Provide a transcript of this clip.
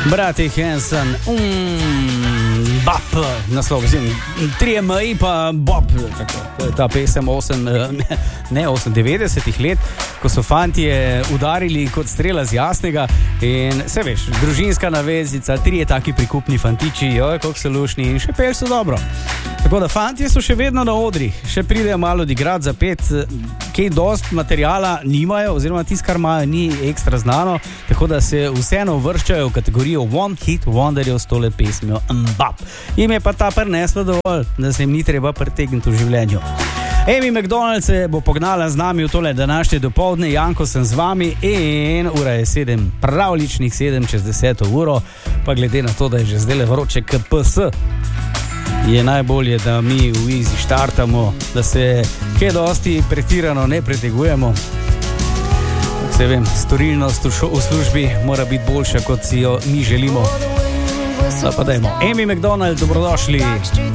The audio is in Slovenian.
Brati Hansen, Bop, naslov, 3 meji pa Bop, tako, ta pesem 90-ih let, ko so fantje udarili kot strela z jasnega in se veš, družinska navezica, 3 taki prikupni fantiči, joj, koliko so lušni in še pel so dobro. Tako da fantje so še vedno na odrih, še pridejo malo odigrati za 5, kaj dost materijala nimajo, oziroma tisto, kar imajo, ni ekstra znano, tako da se vseeno uvrščajo v kategorijo One Hit Wonderjev s tole pesmijo Mbap. Jim je pa ta prinesla dovolj, da se jim ni treba pretegniti v življenju. Amy Macdonald se bo pognala z nami v tole današnje dopoldne, Janko sem z vami in ura je 7, pravličnih 7 čez 10 uro, pa glede na to, da je že zdaj vroče KPS, je najbolje, da mi v Easy štartamo, da se kaj dosti pretirano ne pretegujemo. Se vem, storilnost v službi mora biti boljša, kot si jo mi želimo. Pa dajmo. Amy Macdonald, dobrodošli.